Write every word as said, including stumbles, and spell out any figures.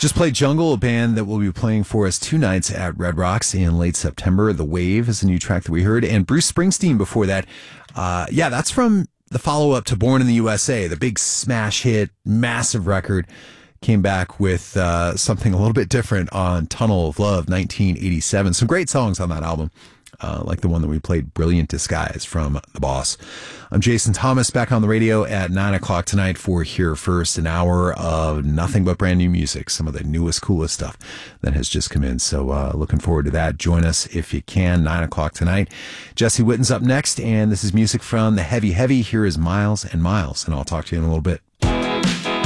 Just played Jungle, a band that will be playing for us two nights at Red Rocks in late September. The Wave is a new track that we heard. And Bruce Springsteen before that. Uh, yeah, that's from the follow-up to Born in the U S A, the big smash hit, massive record. Came back with uh, something a little bit different on Tunnel of Love, nineteen eighty-seven. Some great songs on that album. Uh, like the one that we played, Brilliant Disguise from The Boss. I'm Jason Thomas, back on the radio at nine o'clock tonight for Here First, an hour of nothing but brand new music, some of the newest, coolest stuff that has just come in. So uh, looking forward to that. Join us if you can, nine o'clock tonight. Jesse Witten's up next, and this is music from the Heavy Heavy. Here is Miles and Miles, and I'll talk to you in a little bit.